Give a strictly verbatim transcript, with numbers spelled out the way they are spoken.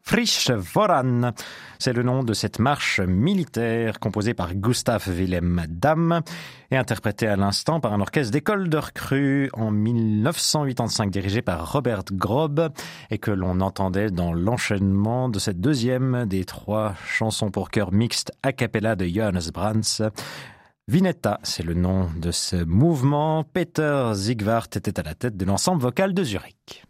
Frisch voran, c'est le nom de cette marche militaire composée par Gustav Wilhelm Damm et interprétée à l'instant par un orchestre d'école de recrues en mille neuf cent quatre-vingt-cinq dirigé par Robert Grob et que l'on entendait dans l'enchaînement de cette deuxième des trois chansons pour chœur mixte a cappella de Johannes Brahms. Vineta, c'est le nom de ce mouvement. Peter Siegwart était à la tête de l'ensemble vocal de Zurich.